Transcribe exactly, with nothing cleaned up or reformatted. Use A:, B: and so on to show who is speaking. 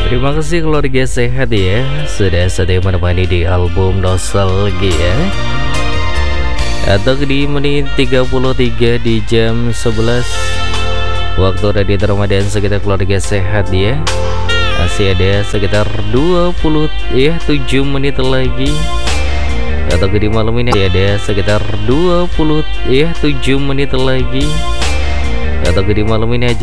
A: Terima kasih keluarga sehat ya, sudah setia menemani di album Nostalgia. Atau di menit tiga puluh tiga di jam sebelas waktu Radio Ramadan sekitar keluarga sehat ya. Masih ada sekitar dua puluh ya tujuh menit lagi. Atau di malam ini ada sekitar dua puluh ya tujuh menit lagi. Atau di malam ini aja